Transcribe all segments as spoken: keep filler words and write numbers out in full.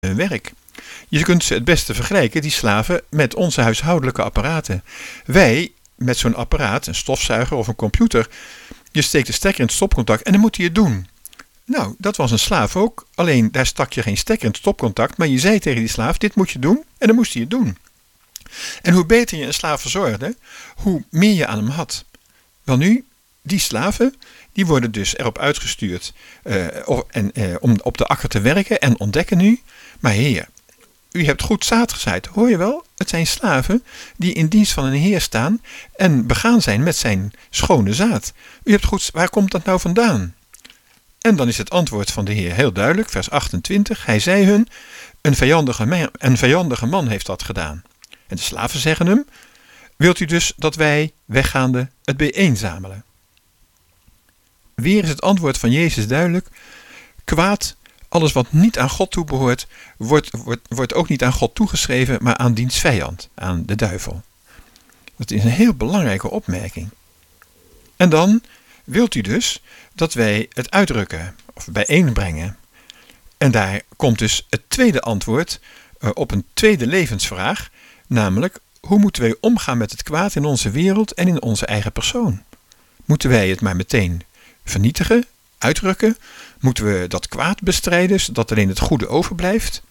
hun werk. Je kunt ze het beste vergelijken, die slaven, met onze huishoudelijke apparaten. Wij, met zo'n apparaat, een stofzuiger of een computer, je steekt de stekker in het stopcontact en dan moet hij het doen. Nou, dat was een slaaf ook, alleen daar stak je geen stekker in het stopcontact, maar je zei tegen die slaaf, dit moet je doen, en dan moest hij het doen. En hoe beter je een slaaf verzorgde, hoe meer je aan hem had. Welnu, die slaven, die worden dus erop uitgestuurd uh, of, en, uh, om op de akker te werken en ontdekken nu, maar heer, u hebt goed zaad gezaaid, hoor je wel? Het zijn slaven die in dienst van een heer staan en begaan zijn met zijn schone zaad. U hebt goed, waar komt dat nou vandaan? En dan is het antwoord van de Heer heel duidelijk, vers achtentwintig. Hij zei hun, een vijandige man, een vijandige man heeft dat gedaan. En de slaven zeggen hem, wilt u dus dat wij, weggaande, het bijeenzamelen? Weer is het antwoord van Jezus duidelijk. Kwaad, alles wat niet aan God toebehoort, wordt, wordt, wordt ook niet aan God toegeschreven, maar aan diens vijand, aan de duivel. Dat is een heel belangrijke opmerking. En dan wilt u dus dat wij het uitdrukken of bijeenbrengen. En daar komt dus het tweede antwoord uh, op een tweede levensvraag, namelijk hoe moeten wij omgaan met het kwaad in onze wereld en in onze eigen persoon? Moeten wij het maar meteen vernietigen, uitdrukken? Moeten we dat kwaad bestrijden, zodat alleen het goede overblijft?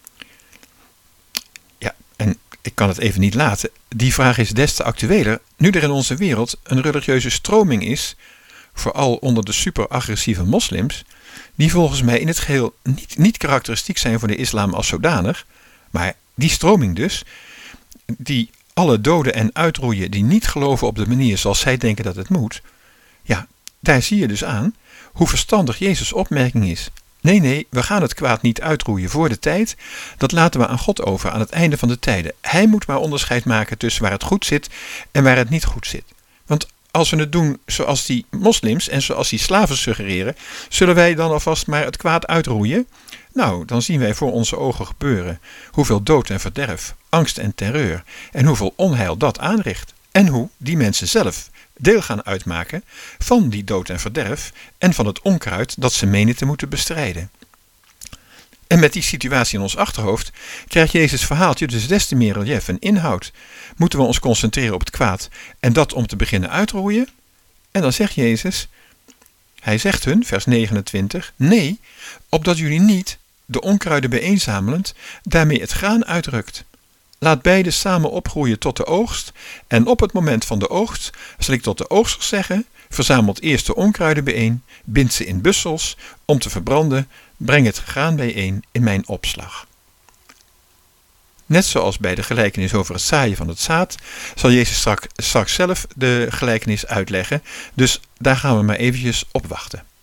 Ja, en ik kan het even niet laten. Die vraag is des te actueler, nu er in onze wereld een religieuze stroming is, vooral onder de superagressieve moslims, die volgens mij in het geheel niet, niet karakteristiek zijn voor de islam als zodanig, maar die stroming dus, die alle doden en uitroeien die niet geloven op de manier zoals zij denken dat het moet, ja, daar zie je dus aan hoe verstandig Jezus' opmerking is. Nee, nee, we gaan het kwaad niet uitroeien voor de tijd. Dat laten we aan God over aan het einde van de tijden. Hij moet maar onderscheid maken tussen waar het goed zit en waar het niet goed zit. Want als we het doen zoals die moslims en zoals die slaven suggereren, zullen wij dan alvast maar het kwaad uitroeien? Nou, dan zien wij voor onze ogen gebeuren hoeveel dood en verderf, angst en terreur en hoeveel onheil dat aanricht. En hoe die mensen zelf deel gaan uitmaken van die dood en verderf en van het onkruid dat ze menen te moeten bestrijden. En met die situatie in ons achterhoofd krijgt Jezus' verhaaltje dus des te meer relief en inhoud. Moeten we ons concentreren op het kwaad en dat om te beginnen uitroeien? En dan zegt Jezus, hij zegt hun, vers negenentwintig, nee, opdat jullie niet, de onkruiden bijeenzamelend, daarmee het graan uitrukt. Laat beide samen opgroeien tot de oogst, en op het moment van de oogst zal ik tot de oogsters zeggen, verzamelt eerst de onkruiden bijeen, bind ze in bussels om te verbranden, breng het graan bijeen in mijn opslag. Net zoals bij de gelijkenis over het zaaien van het zaad, zal Jezus straks, straks zelf de gelijkenis uitleggen, dus daar gaan we maar eventjes op wachten.